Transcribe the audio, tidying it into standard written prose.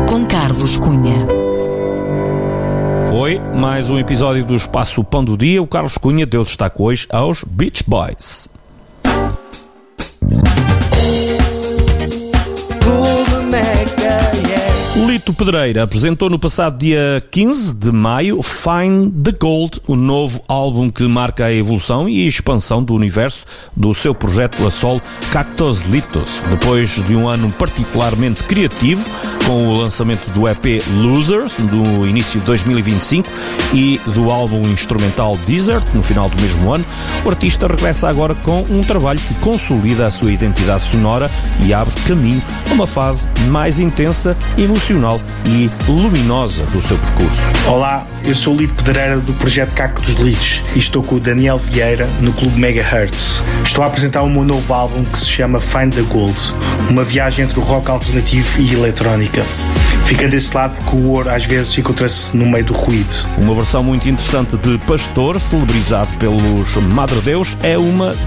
com Carlos Cunha. Foi mais um episódio do Espaço Pão do Dia. O Carlos Cunha deu destaque hoje aos Beach Boys. Lito Pedreira apresentou no passado dia 15 de maio Find the Gold, o novo álbum que marca a evolução e a expansão do universo do seu projeto a solo Cactos Litos. Depois de um ano particularmente criativo, com o lançamento do EP Losers no início de 2025 e do álbum instrumental Desert no final do mesmo ano, o artista regressa agora com um trabalho que consolida a sua identidade sonora e abre caminho a uma fase mais intensa, emocional e luminosa do seu percurso. Olá, eu sou o Lito Pedreira do projeto Cactos Litos e estou com o Daniel Vieira no Clube Megahertz. Estou a apresentar o meu novo álbum que se chama Find the Gold, uma viagem entre o rock alternativo e eletrónica. Fica desse lado porque o ouro às vezes encontra-se no meio do ruído. Uma versão muito interessante de Pastor, celebrizado pelos Madre Deus, é uma